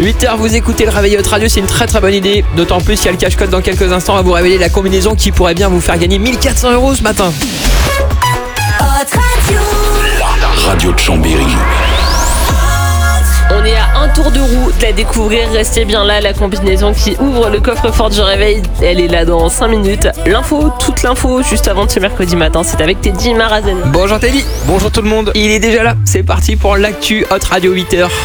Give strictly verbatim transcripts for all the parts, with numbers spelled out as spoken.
huit heures, vous écoutez le réveil Hot Radio, c'est une très très bonne idée. D'autant plus qu'il y a le cache-code dans quelques instants. On va vous révéler la combinaison qui pourrait bien vous faire gagner mille quatre cents euros ce matin. Hot Radio. La radio de Chambéry. On est à un tour de roue de la découvrir. Restez bien là, la combinaison qui ouvre le coffre-fort du réveil, elle est là dans cinq minutes. L'info, toute l'info, juste avant de ce mercredi matin, c'est avec Teddy Marazen. Bonjour Teddy. Bonjour tout le monde. Il est déjà là, c'est parti pour l'actu Hot Radio huit heures.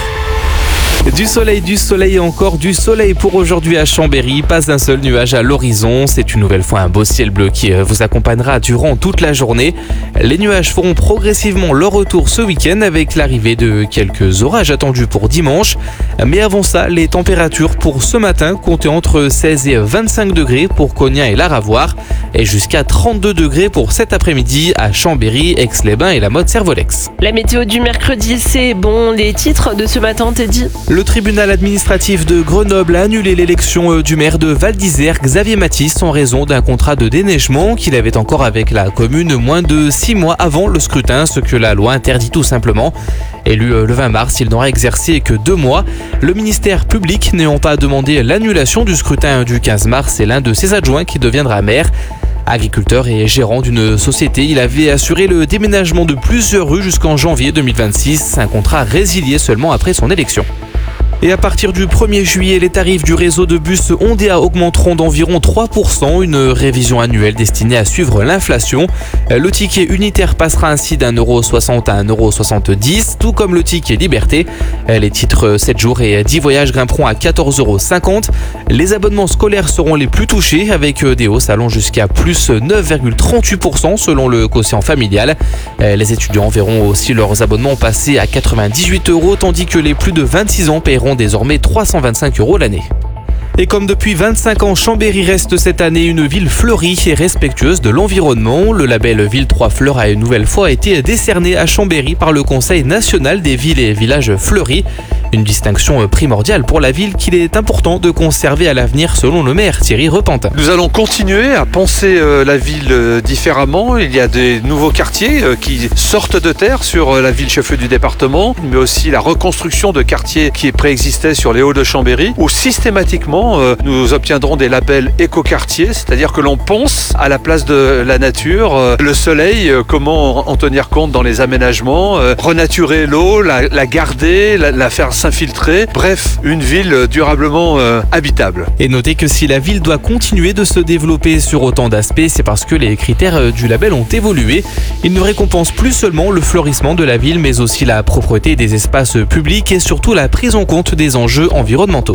Du soleil, du soleil et encore du soleil pour aujourd'hui à Chambéry. Pas un seul nuage à l'horizon. C'est une nouvelle fois un beau ciel bleu qui vous accompagnera durant toute la journée. Les nuages feront progressivement leur retour ce week-end avec l'arrivée de quelques orages attendus pour dimanche. Mais avant ça, les températures pour ce matin comptaient entre seize et vingt-cinq degrés pour Cognin et Laravoir et jusqu'à trente-deux degrés pour cet après-midi à Chambéry, Aix-les-Bains et la Motte-Servolex. La météo du mercredi, c'est bon. Les titres de ce matin, Teddy. Le tribunal administratif de Grenoble a annulé l'élection du maire de Val d'Isère, Xavier Matisse, en raison d'un contrat de déneigement qu'il avait encore avec la commune moins de six mois avant le scrutin, ce que la loi interdit tout simplement. Élu le vingt mars, il n'aura exercé que deux mois. Le ministère public n'ayant pas demandé l'annulation du scrutin du quinze mars, c'est l'un de ses adjoints qui deviendra maire. Agriculteur et gérant d'une société, il avait assuré le déménagement de plusieurs rues jusqu'en janvier deux mille vingt-six, un contrat résilié seulement après son élection. Et à partir du premier juillet, les tarifs du réseau de bus Ondéa augmenteront d'environ trois pour cent, une révision annuelle destinée à suivre l'inflation. Le ticket unitaire passera ainsi d'un euro soixante à un euro soixante-dix, tout comme le ticket liberté. Les titres sept jours et dix voyages grimperont à quatorze euros cinquante. Les abonnements scolaires seront les plus touchés, avec des hausses allant jusqu'à plus neuf virgule trente-huit pour cent selon le quotient familial. Les étudiants verront aussi leurs abonnements passer à quatre-vingt-dix-huit euros, tandis que les plus de vingt-six ans paieront désormais trois cent vingt-cinq euros l'année. Et comme depuis vingt-cinq ans, Chambéry reste cette année une ville fleurie et respectueuse de l'environnement. Le label Ville trois Fleurs a une nouvelle fois été décerné à Chambéry par le Conseil national des villes et villages fleuris. Une distinction primordiale pour la ville qu'il est important de conserver à l'avenir selon le maire Thierry Repentin. Nous allons continuer à penser euh, la ville euh, différemment. Il y a des nouveaux quartiers euh, qui sortent de terre sur euh, la ville chef-lieu du département, mais aussi la reconstruction de quartiers qui préexistaient sur les Hauts de Chambéry, où systématiquement euh, nous obtiendrons des labels éco-quartiers, c'est-à-dire que l'on pense à la place de la nature, euh, le soleil, euh, comment en tenir compte dans les aménagements, euh, renaturer l'eau, la, la garder, la, la faire s'infiltrer, bref, une ville durablement euh, habitable. Et notez que si la ville doit continuer de se développer sur autant d'aspects, c'est parce que les critères du label ont évolué. Ils ne récompensent plus seulement le fleurissement de la ville, mais aussi la propreté des espaces publics et surtout la prise en compte des enjeux environnementaux.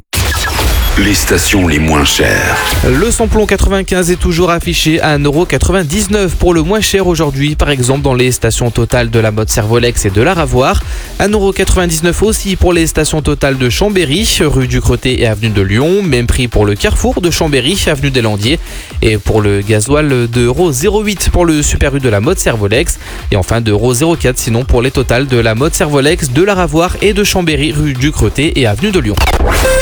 Les stations les moins chères. Le samplon quatre-vingt-quinze est toujours affiché à un euro quatre-vingt-dix-neuf pour le moins cher aujourd'hui, par exemple dans les stations Total de la Motte-Servolex et de Laravoir. un euro quatre-vingt-dix-neuf aussi pour les stations Total de Chambéry, rue du Crotté et avenue de Lyon. Même prix pour le Carrefour de Chambéry, avenue des Landiers. Et pour le gasoil, deux euros zéro huit pour le Super U de la Motte-Servolex. Et enfin deux euros zéro quatre sinon pour les Total de la Motte-Servolex, de Laravoir et de Chambéry, rue du Crotté et avenue de Lyon.